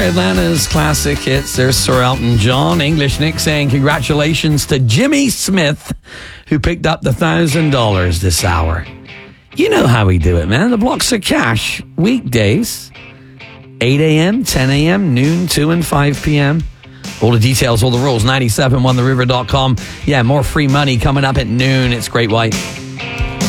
Atlanta's classic hits. There's Sir Elton John. English Nick saying congratulations to Jimmy Smith, who picked up the $1,000 this hour. You know how we do it, man. The blocks of cash. Weekdays, 8 a.m., 10 a.m., noon, 2 and 5 p.m. All the details, all the rules, 971theriver.com. Yeah, more free money coming up at noon. It's Great White.